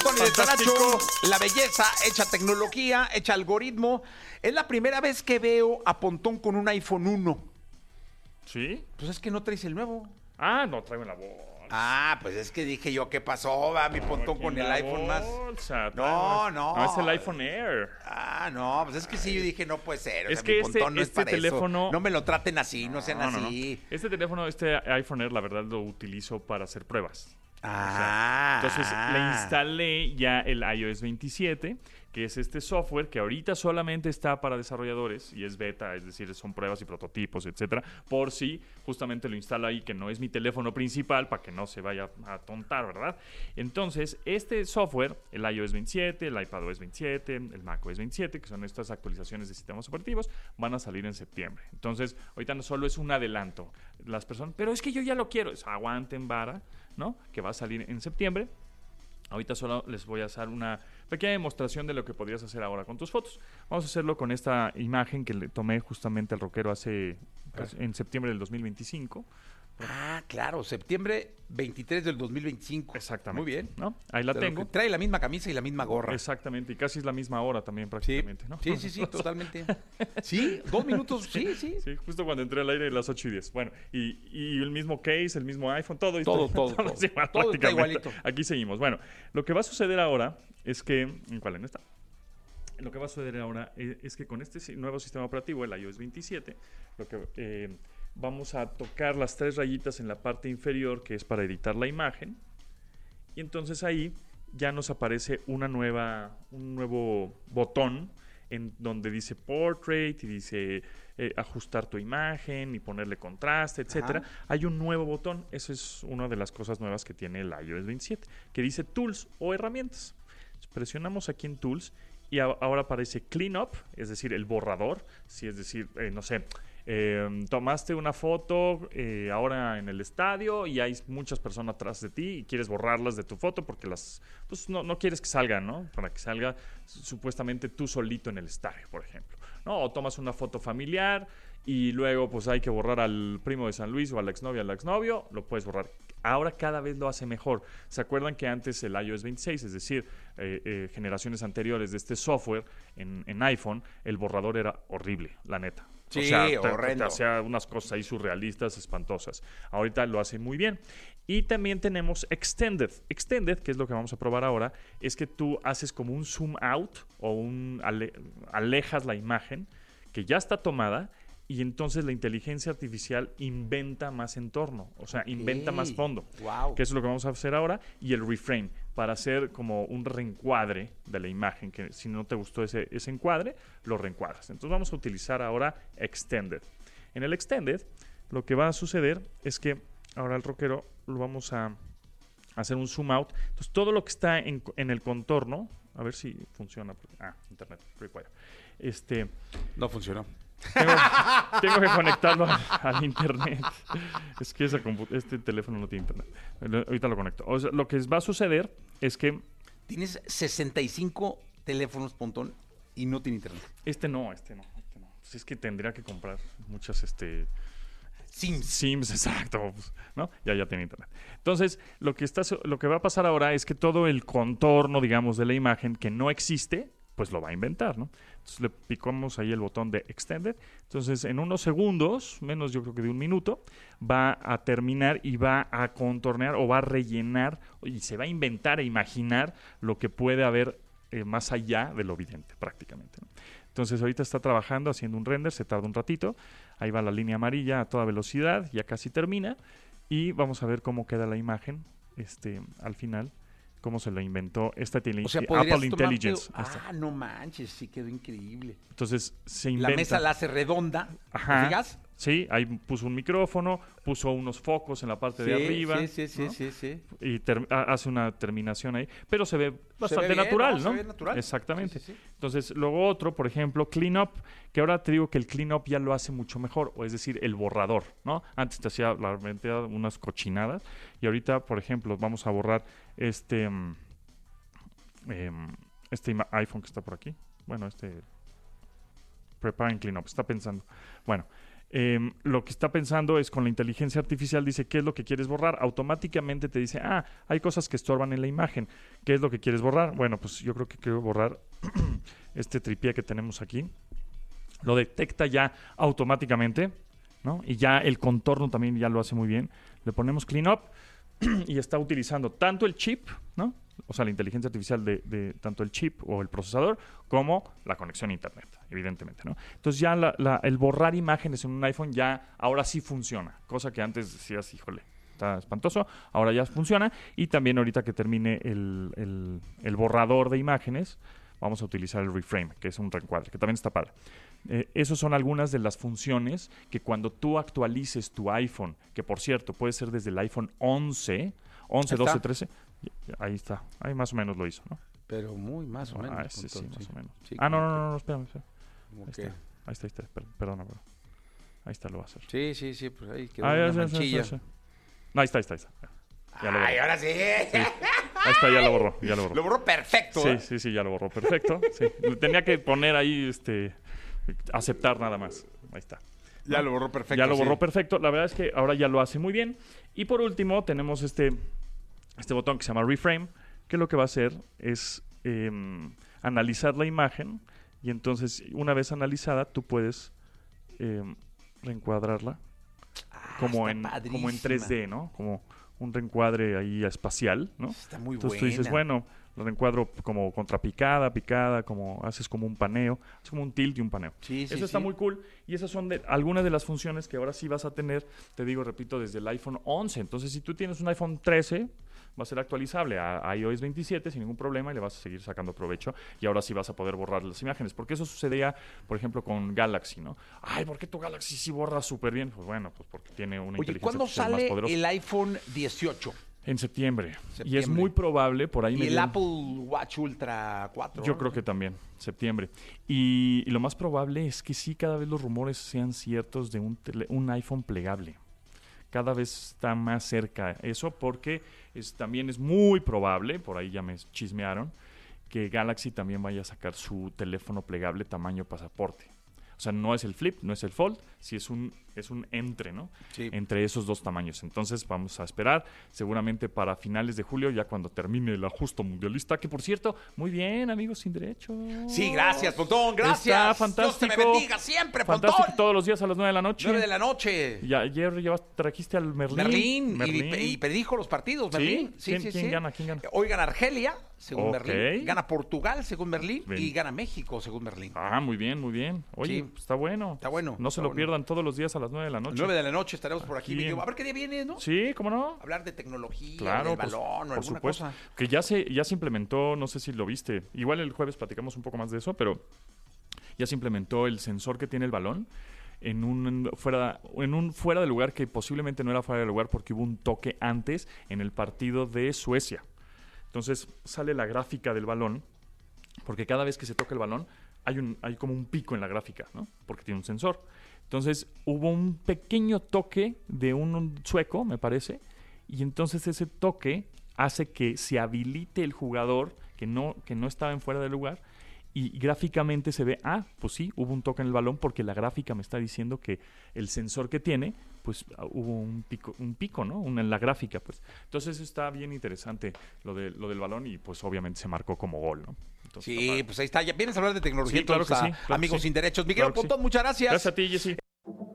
Pontón y de Tanacho, Fantástico. la belleza hecha tecnología, hecha algoritmo. Es la primera vez que veo a Pontón con un iPhone 1. ¿Sí? Pues es que no traes el nuevo. Ah, no, traigo en la bolsa. Ah, pues es que dije yo, ¿qué pasó? Va mi Pontón con el iPhone más. No, no. No, es el iPhone Air. Ah, no, pues es que sí, yo dije, no puede ser. O Es sea, que mi Pontón no es este para teléfono- eso. No me lo traten así, no sean así. Este teléfono, este iPhone Air, la verdad lo utilizo para hacer pruebas. Ah. Entonces le instalé ya el iOS 27, que es este software que ahorita solamente está para desarrolladores y es beta, es decir, son pruebas y prototipos, etcétera. Por si justamente lo instalo ahí, que no es mi teléfono principal, para que no se vaya a tontar, ¿verdad? Entonces, este software, el iOS 27, el iPadOS 27, el macOS 27, que son estas actualizaciones de sistemas operativos, van a salir en septiembre. Entonces, ahorita no solo es un adelanto. Las personas, pero es que yo ya lo quiero. Aguanten vara, ¿no? Que va a salir en septiembre. Ahorita solo les voy a hacer una pequeña demostración de lo que podrías hacer ahora con tus fotos. Vamos a hacerlo con esta imagen que le tomé justamente al rockero en septiembre del 2025. Ah, claro, septiembre 23 del 2025. Exactamente. Muy bien. ¿No? Ahí la Pero tengo. que trae la misma camisa y la misma gorra. Exactamente, y casi es la misma hora también Sí, prácticamente, ¿no? sí, totalmente. Sí, 2 minutos, sí. Sí, justo cuando entré al aire las 8:10. Bueno, y el mismo case, el mismo iPhone, todo. es igual, Todo está prácticamente. igualito. Aquí seguimos. Bueno, lo que va a suceder ahora es que... ¿En cuál? ¿En esta? Lo que va a suceder ahora es que con este nuevo sistema operativo, el iOS 27, lo que vamos a tocar las 3 rayitas en la parte inferior, que es para editar la imagen. Y entonces ahí ya nos aparece un nuevo botón en donde dice Portrait y dice ajustar tu imagen y ponerle contraste, etcétera. Hay un nuevo botón, eso es una de las cosas nuevas que tiene el iOS 27, que dice Tools o herramientas. Presionamos aquí en Tools y ahora aparece Clean Up, es decir, el borrador, si es decir, no sé, tomaste una foto ahora en el estadio y hay muchas personas atrás de ti y quieres borrarlas de tu foto porque pues no quieres que salgan, ¿no? Para que salga supuestamente tú solito en el estadio, por ejemplo, ¿no? O tomas una foto familiar y luego pues hay que borrar al primo de San Luis o a la exnovia, al exnovio, lo puedes borrar. Ahora cada vez lo hace mejor. ¿Se acuerdan que antes el iOS 26, es decir, generaciones anteriores de este software en iPhone, el borrador era horrible, la neta? Sí, o sea, horrendo. Te hacía unas cosas ahí surrealistas, espantosas. Ahorita lo hace muy bien. Y también tenemos Extended. Extended, que es lo que vamos a probar ahora, es que tú haces como un zoom out o alejas la imagen que ya está tomada y entonces la inteligencia artificial inventa más entorno, o sea, inventa más fondo. Wow. Que eso es lo que vamos a hacer ahora. Y el reframe, para hacer como un reencuadre de la imagen, que si no te gustó ese encuadre, lo reencuadras. Entonces vamos a utilizar ahora Extended. En el Extended, lo que va a suceder es que ahora el rockero lo vamos a hacer un zoom out. Entonces todo lo que está en el contorno, a ver si funciona. Internet, require. No funcionó. Tengo que conectarlo al internet. Es que este teléfono no tiene internet. Ahorita lo conecto. O sea, lo que va a suceder es que Tienes 65 teléfonos, Pontón, y no tiene internet. este no. Pues es que tendría que comprar muchas Sims, exacto, ¿no? Ya tiene internet. Entonces, lo que va a pasar ahora es que todo el contorno, digamos, de la imagen que no existe, pues lo va a inventar, ¿no? Entonces le picamos ahí el botón de Extended. Entonces, en unos segundos, menos yo creo que de un minuto, va a terminar y va a contornear o va a rellenar y se va a inventar e imaginar lo que puede haber más allá de lo evidente, prácticamente, ¿no? Entonces, ahorita está trabajando, haciendo un render, se tarda un ratito. Ahí va la línea amarilla a toda velocidad, ya casi termina. Y vamos a ver cómo queda la imagen al final. Cómo se lo inventó esta Apple Intelligence. No manches, sí quedó increíble. Entonces se inventa. La mesa la hace redonda. Ajá. ¿Te fijas? Sí, ahí puso un micrófono, puso unos focos en la parte de arriba. Sí. Y hace una terminación ahí. Pero se ve bastante bien, natural, ¿no? Se ve natural. Exactamente. Sí. Entonces, luego otro, por ejemplo, Clean Up, que ahora te digo que el Clean Up ya lo hace mucho mejor, o es decir, el borrador, ¿no? Antes te hacía realmente unas cochinadas, y ahorita, por ejemplo, vamos a borrar este iPhone que está por aquí. Bueno, Preparing Clean Up, está pensando. Bueno, lo que está pensando es con la inteligencia artificial, dice, ¿qué es lo que quieres borrar? Automáticamente te dice, hay cosas que estorban en la imagen. ¿Qué es lo que quieres borrar? Bueno, pues yo creo que quiero borrar este tripié que tenemos aquí. Lo detecta ya automáticamente, ¿no? Y ya el contorno también ya lo hace muy bien. Le ponemos clean up y está utilizando tanto el chip, ¿no? O sea, la inteligencia artificial de tanto el chip o el procesador como la conexión a internet, evidentemente, ¿no? Entonces ya el borrar imágenes en un iPhone ya ahora sí funciona, cosa que antes decías, híjole, está espantoso, ahora ya funciona. Y también ahorita que termine el borrador de imágenes, vamos a utilizar el reframe, que es un reencuadre, que también está padre. Esas son algunas de las funciones que cuando tú actualices tu iPhone, que por cierto puede ser desde el iPhone 11, 12, 13, ahí está, ahí más o menos lo hizo, ¿no? Pero muy más o menos. Sí, más o menos. Sí, no, espérame. Ahí está, perdona, bro. Ahí está, lo va a hacer. Sí, pues ahí quedó una manchilla. No, ahí está. Ya lo borró. ¡Ay, ahora sí! Ahí está, ya lo borró. Lo borró perfecto, Sí, ya lo borró perfecto. Sí. Tenía que poner ahí, aceptar nada más. Ahí está. Ya lo borró perfecto. Ya lo borró perfecto. La verdad es que ahora ya lo hace muy bien. Y por último, tenemos este botón que se llama Reframe, que lo que va a hacer es analizar la imagen. Y entonces, una vez analizada, tú puedes reencuadrarla como en 3D, ¿no? Como un reencuadre ahí espacial, ¿no? Está muy entonces buena. Tú dices, bueno, lo reencuadro como contrapicada, como haces como un paneo, es como un tilt y un paneo. Eso está muy cool. Y esas son algunas de las funciones que ahora sí vas a tener, te digo, repito, desde el iPhone 11. Entonces, si tú tienes un iPhone 13, va a ser actualizable a iOS 27 sin ningún problema y le vas a seguir sacando provecho. Y ahora sí vas a poder borrar las imágenes. Porque eso sucedía, por ejemplo, con Galaxy, ¿no? ¿Por qué tu Galaxy sí borra súper bien? Pues bueno, pues porque tiene una inteligencia artificial más poderosa. ¿Cuándo sale el iPhone 18? En septiembre. Y es muy probable, por ahí... ¿Y el Apple Watch Ultra 4? Yo creo que también, septiembre. Y lo más probable es que sí, cada vez los rumores sean ciertos de un iPhone plegable. Cada vez está más cerca eso porque también es muy probable, por ahí ya me chismearon, que Galaxy también vaya a sacar su teléfono plegable tamaño pasaporte. O sea, no es el Flip, no es el Fold, sí es un entre, ¿no? Sí. Entre esos dos tamaños. Entonces vamos a esperar seguramente para finales de julio, ya cuando termine el ajuste mundialista, que por cierto, muy bien, amigos sin derechos. Sí, gracias, Pontón, gracias. Está fantástico. Dios te me bendiga siempre, Pontón. Fantástico, todos los días a las 9 de la noche. 9 de la noche. Y ayer trajiste al Merlín. Y predijo los partidos, Merlín. Sí. ¿Quién gana? Hoy gana Argelia, según Ok. Merlín. Gana Portugal, según Merlín. Y gana México, según Merlín. Muy bien. Oye, Sí. Está bueno. Está bueno. No se lo pierdan todos los días a las 9 de la noche. 9 de la noche estaremos por aquí. A ver qué día viene, ¿no? Sí, ¿cómo no? Hablar de tecnología, Claro, del balón o alguna supuesto. cosa. Que ya se implementó, no sé si lo viste. Igual el jueves platicamos un poco más de eso, pero ya se implementó el sensor que tiene el balón en un fuera de lugar que posiblemente no era fuera de lugar porque hubo un toque antes en el partido de Suecia. Entonces sale la gráfica del balón, porque cada vez que se toca el balón hay como un pico en la gráfica, ¿no? Porque tiene un sensor. Entonces hubo un pequeño toque de un sueco, me parece, y entonces ese toque hace que se habilite el jugador que no estaba en fuera de lugar y gráficamente se ve, pues sí, hubo un toque en el balón porque la gráfica me está diciendo que el sensor que tiene, pues hubo un pico, ¿no? En la gráfica, pues. Entonces está bien interesante lo del balón y pues obviamente se marcó como gol, ¿no? Entonces, sí, pues ahí está. Ya vienes a hablar de tecnología. Sí, claro que sí. Amigos sin derechos. Miguel Pontón, muchas gracias. Gracias a ti, Jessy.